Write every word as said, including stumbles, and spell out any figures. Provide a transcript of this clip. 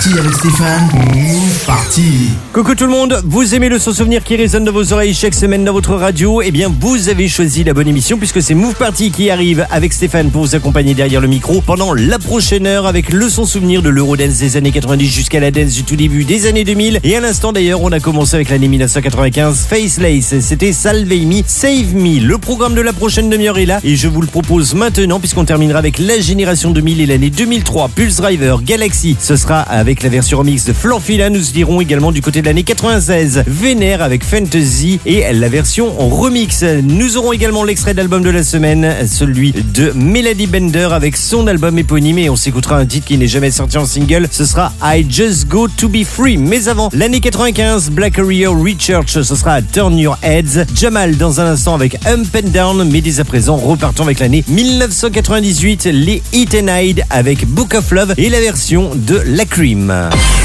Party avec Stéphane. Move Party. Coucou tout le monde, vous aimez le son souvenir qui résonne dans vos oreilles chaque semaine dans votre radio? Eh bien, vous avez choisi la bonne émission puisque c'est Move Party qui arrive avec Stéphane pour vous accompagner derrière le micro pendant la prochaine heure avec le son souvenir de l'Eurodance des années quatre-vingt-dix jusqu'à la dance du tout début des années deux mille. Et à l'instant d'ailleurs, on a commencé avec l'année mille neuf cent quatre-vingt-quinze, Faceless. C'était Salve Me, Save Me. Le programme de la prochaine demi-heure est là et je vous le propose maintenant puisqu'on terminera avec la génération deux mille et l'année deux mille trois. Pulse Driver, Galaxy. Ce sera avec la version remix de Florfila. Nous irons également du côté de l'année quatre-vingt-seize. Vénère avec Fantasy et la version remix. Nous aurons également l'extrait d'album de la semaine, celui de Melody Bender avec son album éponyme et on s'écoutera un titre qui n'est jamais sorti en single. Ce sera I Just Go To Be Free. Mais avant, l'année quatre-vingt-quinze, Black Rio Research, ce sera Turn Your Heads. Jamal dans un instant avec Up and Down. Mais dès à présent, repartons avec l'année mille neuf cent quatre-vingt-dix-huit, les Hit and Hide avec Book of Love et la version de La Cream.